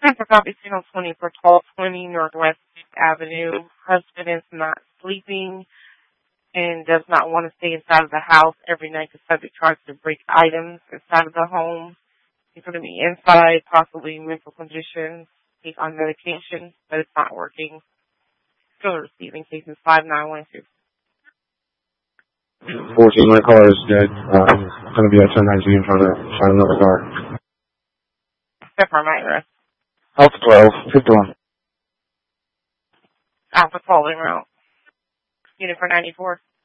For copy signal 20 for 1220 Northwest Avenue. Husband is not sleeping and does not want to stay inside of the house every night. The subject tries to break items inside of the home. He's going to be inside, possibly mental conditions. He's on medication, but it's not working. Still receiving cases 5912. 14, my car is dead. I'm going to be at 1019 trying to find another car. Step from address. Alpha 12, 51. Alpha 12 en route. Unit for 94.